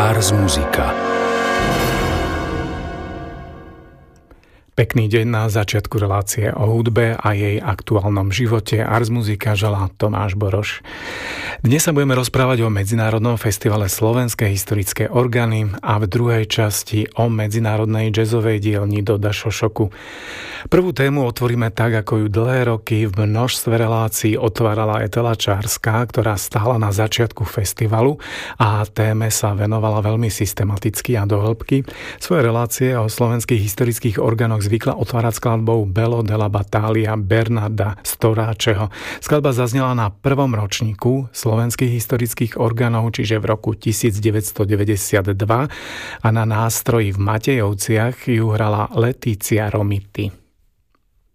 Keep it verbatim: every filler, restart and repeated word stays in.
Ars Musica. Pekný deň na začiatku relácie o hudbe a jej aktuálnom živote. Ars Musica želá Tomáš Boroš. Dnes sa budeme rozprávať o Medzinárodnom festivale Slovenské historické orgány a v druhej časti o Medzinárodnej jazzovej dielni do Dašošoku. Prvú tému otvoríme tak, ako ju dlhé roky v množstve relácií otvárala Etela Čárska, ktorá stála na začiatku festivalu a téme sa venovala veľmi systematicky a do hĺbky. Svoje relácie o slovenských historických orgánoch zvykla otvárať skladbou Bello della Battaglia Bernarda Storáčeho. Skladba zaznela na prvom ročníku slovenských historických orgánov, čiže v roku devätnásťstodeväťdesiatdva, a na nástroji v Matejovciach ju hrala Letícia Romiti.